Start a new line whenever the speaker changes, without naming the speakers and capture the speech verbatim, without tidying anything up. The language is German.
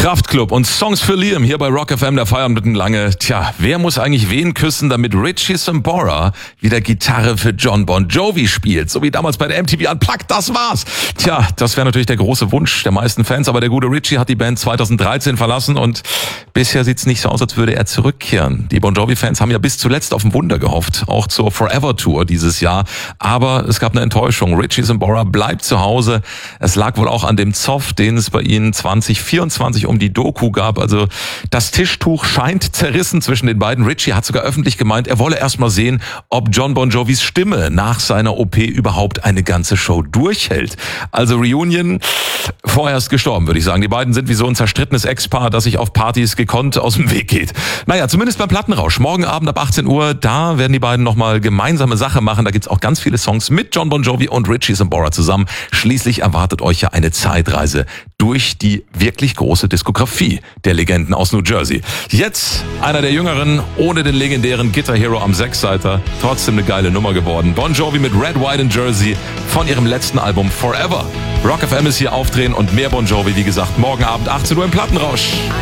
Kraftklub und Songs für Liam hier bei Rock F M, der Feierabend lange. Tja, wer muss eigentlich wen küssen, damit Richie Sambora wieder Gitarre für Jon Bon Jovi spielt? So wie damals bei der M T V Unplugged, das war's. Tja, das wäre natürlich der große Wunsch der meisten Fans, aber der gute Richie hat die Band zweitausenddreizehn verlassen und bisher sieht's nicht so aus, als würde er zurückkehren. Die Bon Jovi-Fans haben ja bis zuletzt auf ein Wunder gehofft, auch zur Forever Tour dieses Jahr, aber es gab eine Enttäuschung. Richie Sambora bleibt zu Hause. Es lag wohl auch an dem Zoff, den es bei ihnen zwanzig vierundzwanzig um die Doku gab. Also das Tischtuch scheint zerrissen zwischen den beiden. Richie hat sogar öffentlich gemeint, er wolle erst mal sehen, ob Jon Bon Jovis Stimme nach seiner O P überhaupt eine ganze Show durchhält. Also Reunion vorerst gestorben, würde ich sagen. Die beiden sind wie so ein zerstrittenes Ex-Paar, das sich auf Partys gekonnt aus dem Weg geht. Naja, zumindest beim Plattenrausch. Morgen Abend ab achtzehn Uhr, da werden die beiden nochmal gemeinsame Sache machen. Da gibt's auch ganz viele Songs mit Jon Bon Jovi und Richie Sambora zusammen. Schließlich erwartet euch ja eine Zeitreise durch die wirklich große Diskografie der Legenden aus New Jersey. Jetzt einer der Jüngeren, ohne den legendären Guitar Hero am Sechsseiter. Trotzdem eine geile Nummer geworden. Bon Jovi mit Red, White and Jersey von ihrem letzten Album Forever. Rock F M ist hier aufdrehen und mehr Bon Jovi, wie gesagt, morgen Abend achtzehn Uhr im Plattenrausch.